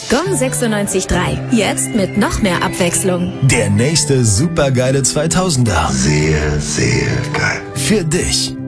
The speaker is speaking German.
Gong 96.3. Jetzt mit noch mehr Abwechslung. Der nächste supergeile 2000er. Sehr, sehr geil. Für dich.